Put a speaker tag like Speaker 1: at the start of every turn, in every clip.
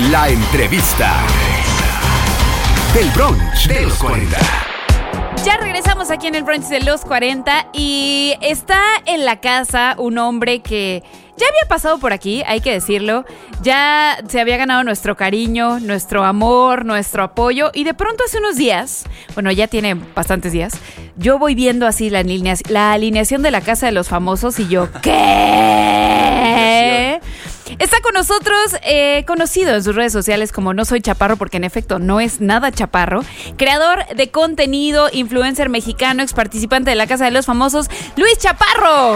Speaker 1: La entrevista del brunch de los 40.
Speaker 2: Ya regresamos aquí en el brunch de los 40 y está en la casa un hombre que ya había pasado por aquí, hay que decirlo. Ya se había ganado nuestro cariño, nuestro amor, nuestro apoyo. Y de pronto hace unos días, bueno, ya tiene bastantes días, yo voy viendo así la alineación de la Casa de los Famosos y yo, ¿qué? Está con nosotros, conocido en sus redes sociales como No Soy Chaparro, porque en efecto no es nada chaparro. Creador de contenido, influencer mexicano, ex participante de la Casa de los Famosos, Luis Chaparro.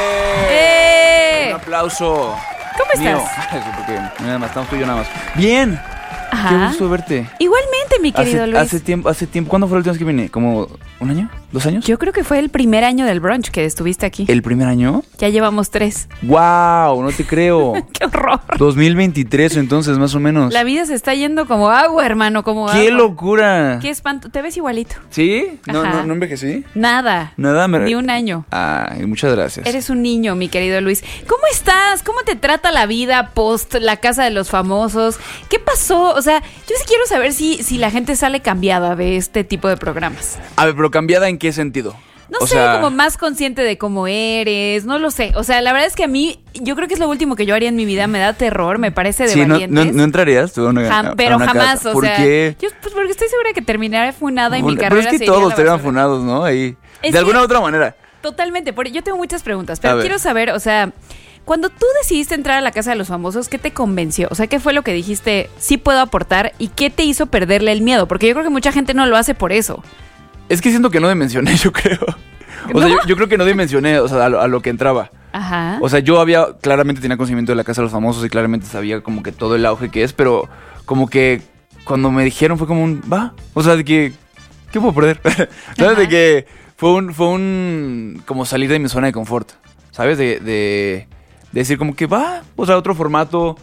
Speaker 3: Un aplauso.
Speaker 2: ¿Cómo estás?
Speaker 3: Porque nada más, estamos tú y yo nada más. Bien.
Speaker 2: Ajá.
Speaker 3: Qué gusto verte.
Speaker 2: Igualmente, mi querido Luis.
Speaker 3: Hace tiempo. ¿Cuándo fue la última vez que vine? ¿Como un año? ¿2 años?
Speaker 2: Yo creo que fue el primer año del brunch que estuviste aquí.
Speaker 3: ¿El primer año?
Speaker 2: Ya llevamos 3.
Speaker 3: ¡Wow! No te creo.
Speaker 2: ¡Qué horror!
Speaker 3: 2023 entonces, más o menos.
Speaker 2: La vida se está yendo como agua, hermano, como
Speaker 3: ¡Qué
Speaker 2: agua.
Speaker 3: locura!
Speaker 2: ¡Qué espanto! Te ves igualito.
Speaker 3: ¿Sí?
Speaker 2: Ajá.
Speaker 3: ¿No envejecí?
Speaker 2: Nada. Ni un año.
Speaker 3: Ay, muchas gracias.
Speaker 2: Eres un niño, mi querido Luis. ¿Cómo estás? ¿Cómo te trata la vida post la Casa de los Famosos? ¿Qué pasó? O sea, yo sí quiero saber si la gente sale cambiada de este tipo de programas.
Speaker 3: A ver, pero ¿cambiada en qué sentido?
Speaker 2: No sé, como más consciente de cómo eres, no lo sé. O sea, la verdad es que a mí, yo creo que es lo último que yo haría en mi vida. Me da terror, me parece de valientes.
Speaker 3: ¿No entrarías tú a una
Speaker 2: pero
Speaker 3: una
Speaker 2: jamás,
Speaker 3: casa?
Speaker 2: o
Speaker 3: ¿Por
Speaker 2: sea.
Speaker 3: qué?
Speaker 2: Yo, pues porque estoy segura que terminaré funada y mi carrera
Speaker 3: Pero es que
Speaker 2: se iría a
Speaker 3: todos
Speaker 2: la
Speaker 3: estarían
Speaker 2: basura.
Speaker 3: funados, ¿no? Ahí.
Speaker 2: Es
Speaker 3: De alguna
Speaker 2: que-
Speaker 3: u otra manera.
Speaker 2: Totalmente. Yo tengo muchas preguntas,
Speaker 3: A
Speaker 2: pero
Speaker 3: ver.
Speaker 2: quiero saber, o sea, cuando tú decidiste entrar a la Casa de los Famosos, ¿qué te convenció? O sea, ¿qué fue lo que dijiste, sí puedo aportar? ¿Y qué te hizo perderle el miedo? Porque yo creo que mucha gente no lo hace por eso.
Speaker 3: Es que siento que no dimensioné, yo creo. O sea, yo creo que no dimensioné, o sea, a lo que entraba.
Speaker 2: Ajá.
Speaker 3: O sea, claramente tenía conocimiento de la Casa de los Famosos y claramente sabía como que todo el auge que es, pero como que cuando me dijeron fue como un, va, o sea, de que, ¿qué puedo perder? ¿Sabes?
Speaker 2: Ajá.
Speaker 3: De que fue un, como salir de mi zona de confort, ¿sabes? De decir como que va, o sea, otro formato,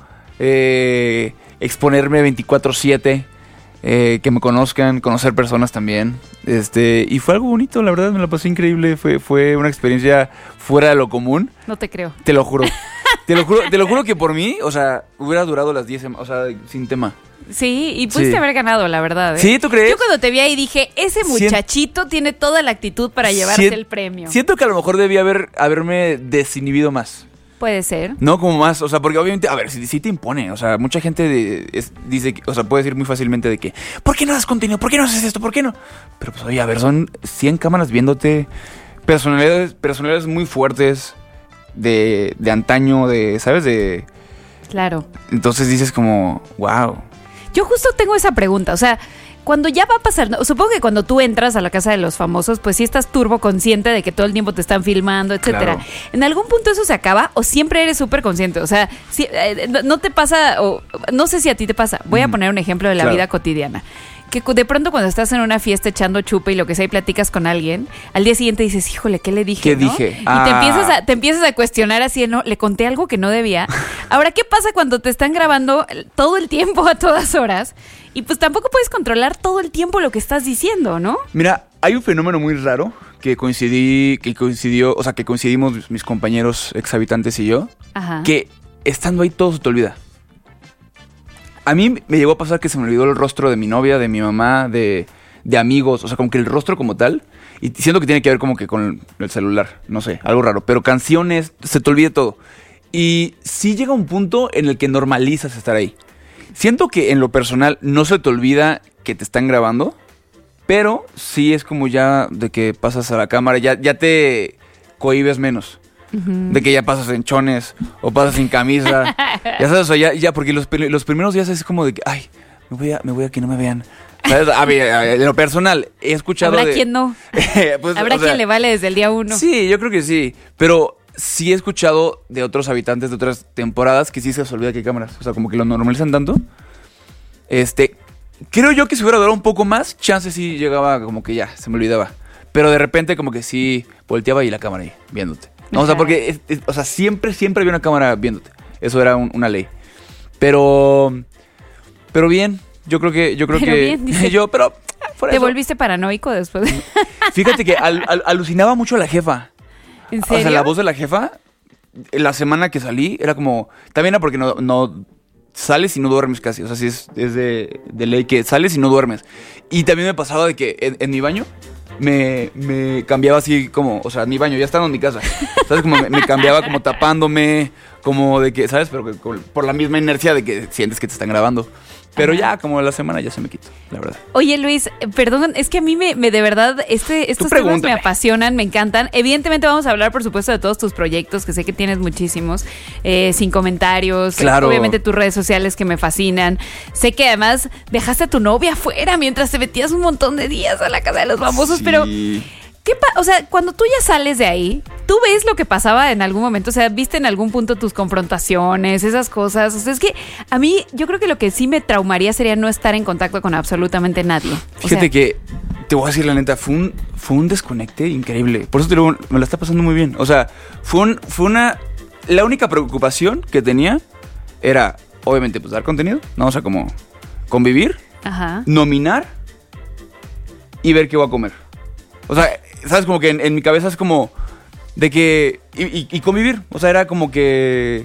Speaker 3: exponerme 24/7. Que me conozcan, conocer personas también. Y fue algo bonito, la verdad, me la pasé increíble. Fue una experiencia fuera de lo común.
Speaker 2: No te creo.
Speaker 3: Te lo juro. Te lo juro que por mí, o sea, hubiera durado las 10 semanas, o sea, sin tema.
Speaker 2: Sí, y pudiste
Speaker 3: Sí.
Speaker 2: haber ganado, la verdad. ¿eh?
Speaker 3: ¿Sí? ¿Tú crees?
Speaker 2: Yo cuando te vi ahí dije, ese muchachito tiene toda la actitud para llevarse el premio.
Speaker 3: Siento que a lo mejor debía haberme desinhibido más.
Speaker 2: Puede ser.
Speaker 3: No, como más, o sea, porque obviamente, a ver, sí te impone, o sea, mucha gente dice, o sea, puede decir muy fácilmente de que, ¿por qué no das contenido? ¿Por qué no haces esto? ¿Por qué no? Pero pues, oye, a ver, son 100 cámaras viéndote, personalidades muy fuertes, de antaño, ¿sabes?
Speaker 2: Claro.
Speaker 3: Entonces dices como, wow.
Speaker 2: Yo justo tengo esa pregunta, o sea, cuando ya va a pasar, supongo que cuando tú entras a la Casa de los Famosos, pues sí estás turbo consciente de que todo el tiempo te están filmando, etcétera.
Speaker 3: Claro.
Speaker 2: ¿En algún punto eso se acaba o siempre eres súper consciente? O sea, no te pasa, o no sé si a ti te pasa. Voy a poner un ejemplo de la
Speaker 3: Claro.
Speaker 2: vida cotidiana. Que de pronto cuando estás en una fiesta echando chupe y lo que sea y platicas con alguien, al día siguiente dices, híjole, ¿qué le dije?
Speaker 3: ¿Qué
Speaker 2: ¿no?
Speaker 3: dije?
Speaker 2: Y
Speaker 3: Ah.
Speaker 2: te empiezas a cuestionar así, ¿no? Le conté algo que no debía. Ahora, ¿qué pasa cuando te están grabando todo el tiempo a todas horas? Y pues tampoco puedes controlar todo el tiempo lo que estás diciendo, ¿no?
Speaker 3: Mira, hay un fenómeno muy raro que coincidimos mis compañeros exhabitantes y yo,
Speaker 2: Ajá.
Speaker 3: que estando ahí todo se te olvida. A mí me llegó a pasar que se me olvidó el rostro de mi novia, de mi mamá, de amigos, o sea, como que el rostro como tal, y siento que tiene que ver como que con el celular, no sé, algo raro, pero canciones, se te olvida todo. Y sí llega un punto en el que normalizas estar ahí. Siento que en lo personal no se te olvida que te están grabando, pero sí es como ya de que pasas a la cámara, ya te cohibes menos. De que ya pasas en chones o pasas sin camisa. Ya sabes, o sea, ya porque los primeros días es como de que, ay, me voy a que no me vean. ¿Sabes? A ver, en lo personal, he escuchado
Speaker 2: Habrá quien no.
Speaker 3: Pues,
Speaker 2: Habrá
Speaker 3: o sea,
Speaker 2: quien le vale desde el día 1.
Speaker 3: Sí, yo creo que sí. Pero sí he escuchado de otros habitantes de otras temporadas que sí se les olvida que hay cámaras. O sea, como que lo normalizan tanto. Creo yo que si hubiera durado un poco más, chance sí llegaba como que ya, se me olvidaba. Pero de repente como que sí volteaba y la cámara ahí, viéndote. No, o sea, porque o sea, siempre había una cámara viéndote. Eso era una ley. Pero bien, yo creo que
Speaker 2: bien, dice.
Speaker 3: pero fuera
Speaker 2: ¿Te
Speaker 3: eso.
Speaker 2: volviste paranoico después?
Speaker 3: Fíjate que alucinaba mucho a la jefa.
Speaker 2: ¿En
Speaker 3: O sea,
Speaker 2: serio?
Speaker 3: la voz de la jefa, la semana que salí, era como... También era porque no sales y no duermes casi. O sea, sí es de ley que sales y no duermes. Y también me pasaba de que en mi baño me cambiaba así como, o sea, mi baño, ya estando en mi casa. ¿Sabes? Como me cambiaba como tapándome, como de que, ¿sabes? Pero que por la misma inercia de que sientes que te están grabando. Pero ya, como la semana ya se me quitó, la verdad.
Speaker 2: Oye, Luis, perdón, es que a mí me de verdad, estos temas me apasionan, me encantan. Evidentemente vamos a hablar, por supuesto, de todos tus proyectos, que sé que tienes muchísimos, sin comentarios.
Speaker 3: Claro.
Speaker 2: Obviamente tus redes sociales que me fascinan. Sé que además dejaste a tu novia afuera mientras te metías un montón de días a la casa de los famosos,
Speaker 3: sí.
Speaker 2: pero... o sea, cuando tú ya sales de ahí, ¿tú ves lo que pasaba en algún momento? O sea, ¿viste en algún punto tus confrontaciones, esas cosas? O sea, es que a mí, yo creo que lo que sí me traumaría sería no estar en contacto con absolutamente nadie.
Speaker 3: Fíjate que, te voy a decir la neta, fue un desconecte increíble. Por eso te digo, me la está pasando muy bien. O sea, la única preocupación que tenía era, obviamente, pues dar contenido, ¿no? O sea, como convivir, nominar y ver qué voy a comer. O sea, ¿sabes? Como que en mi cabeza es como de que... Y convivir. O sea, era como que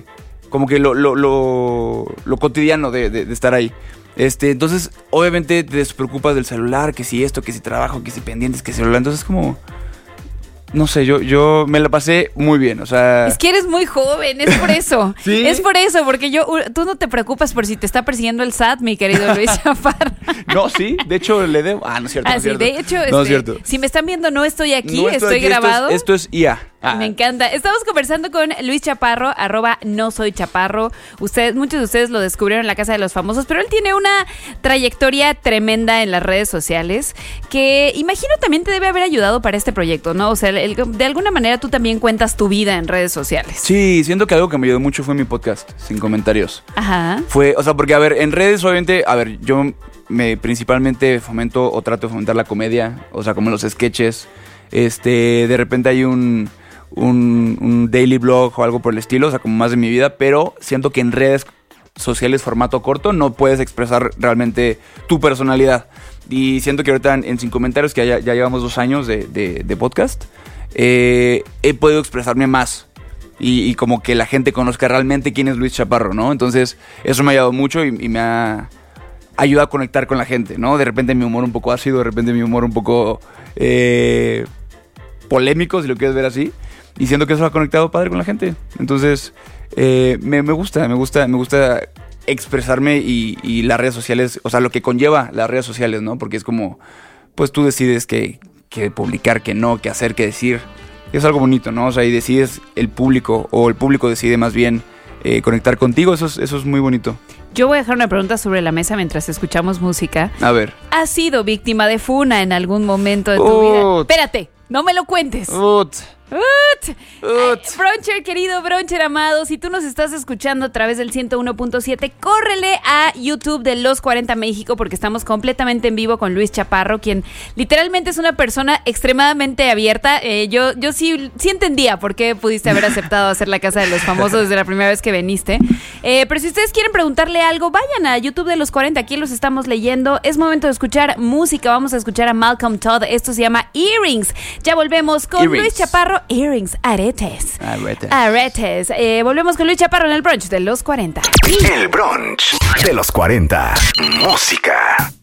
Speaker 3: lo cotidiano de estar ahí. Entonces, obviamente te despreocupas del celular, que si esto, que si trabajo, que si pendientes, que si celular. Entonces, como... No sé, yo me la pasé muy bien, o sea...
Speaker 2: Es que eres muy joven, es por eso.
Speaker 3: ¿Sí?
Speaker 2: Es por eso, porque tú no te preocupas por si te está persiguiendo el SAT, mi querido Luis Chaparro.
Speaker 3: No, sí, de hecho le debo... no es cierto, no es cierto.
Speaker 2: De hecho,
Speaker 3: no es cierto.
Speaker 2: Si me están viendo, no estoy aquí,
Speaker 3: no
Speaker 2: estoy
Speaker 3: aquí,
Speaker 2: grabado.
Speaker 3: Esto es IA.
Speaker 2: Me encanta. Estamos conversando con Luis Chaparro, @nosoychaparro. Muchos de ustedes lo descubrieron en la Casa de los Famosos, pero él tiene una trayectoria tremenda en las redes sociales que imagino también te debe haber ayudado para este proyecto, ¿no? O sea, de alguna manera tú también cuentas tu vida en redes sociales.
Speaker 3: Sí, siento que algo que me ayudó mucho fue mi podcast, Sin Comentarios.
Speaker 2: Ajá.
Speaker 3: O sea, porque, en redes, obviamente, yo principalmente fomento o trato de fomentar la comedia, o sea, como los sketches. De repente hay un daily blog o algo por el estilo, o sea, como más de mi vida, pero siento que en redes sociales formato corto no puedes expresar realmente tu personalidad. Y siento que ahorita en Sin Comentarios, que ya llevamos 2 años de podcast, he podido expresarme más y como que la gente conozca realmente quién es Luis Chaparro, ¿no? Entonces eso me ha ayudado mucho y me ha ayudado a conectar con la gente, ¿no? De repente mi humor un poco ácido, de repente mi humor un poco polémico, si lo quieres ver así. Y siento que eso ha conectado padre con la gente. Entonces, me gusta expresarme y las redes sociales, o sea, lo que conlleva las redes sociales, ¿no? Porque es como, pues tú decides qué publicar, qué no, qué hacer, qué decir. Es algo bonito, ¿no? O sea, y decides el público, o el público decide más bien conectar contigo. Eso es muy bonito.
Speaker 2: Yo voy a dejar una pregunta sobre la mesa mientras escuchamos música.
Speaker 3: A ver.
Speaker 2: ¿Has sido víctima de funa en algún momento de tu vida? Espérate, no me lo cuentes. Broncher, querido Broncher amado, si tú nos estás escuchando a través del 101.7, córrele a YouTube de Los 40 México, porque estamos completamente en vivo con Luis Chaparro, quien literalmente es una persona extremadamente abierta. Yo sí entendía por qué pudiste haber aceptado hacer la Casa de los Famosos desde la primera vez que viniste. Pero si ustedes quieren preguntarle algo, vayan a YouTube de Los 40, aquí los estamos leyendo. Es momento de escuchar música, vamos a escuchar a Malcolm Todd, esto se llama Earrings. Ya volvemos con Luis Chaparro. Earrings, aretes. Volvemos con Luis Chaparro en el brunch de Los 40.
Speaker 1: El brunch de Los 40. Música.